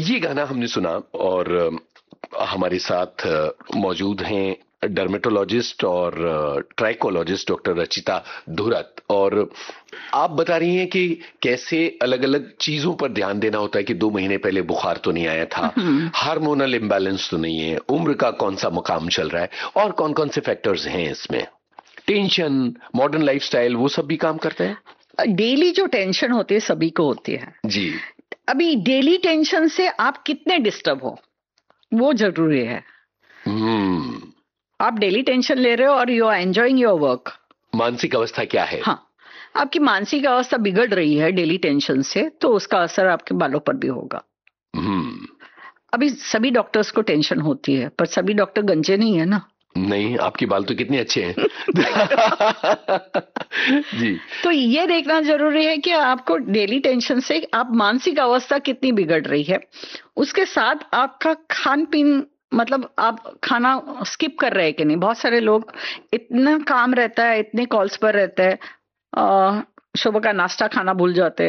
ये गाना हमने सुना और हमारे साथ मौजूद हैं डर्मेटोलॉजिस्ट और ट्राइकोलॉजिस्ट डॉक्टर रचिता धुरत। और आप बता रही हैं कि कैसे अलग अलग चीजों पर ध्यान देना होता है कि 2 महीने पहले बुखार तो नहीं आया था, हार्मोनल इम्बैलेंस तो नहीं है, उम्र का कौन सा मुकाम चल रहा है, और कौन कौन से फैक्टर्स हैं इसमें, टेंशन, मॉडर्न लाइफस्टाइल, वो सब भी काम करते हैं। डेली जो टेंशन होती है सभी को होती है जी। अभी डेली टेंशन से आप कितने डिस्टर्ब हो वो जरूरी है। आप डेली टेंशन ले रहे हो और you are enjoying your work. मानसिक अवस्था क्या है? हाँ, आपकी मानसिक अवस्था बिगड़ रही है डेली टेंशन से, तो उसका असर आपके बालों पर भी होगा। अभी सभी डॉक्टर्स को टेंशन होती है, पर सभी डॉक्टर गंजे नहीं है ना। नहीं, आपके बाल तो कितने अच्छे हैं। जी। तो ये देखना जरूरी है कि आपको डेली टेंशन से आप मानसिक अवस्था कितनी बिगड़ रही है, उसके साथ आपका खान पीन, मतलब आप खाना स्किप कर रहे हैं कि नहीं। बहुत सारे लोग इतना काम रहता है, इतने कॉल्स पर रहते हैं, सुबह का नाश्ता खाना भूल जाते हैं,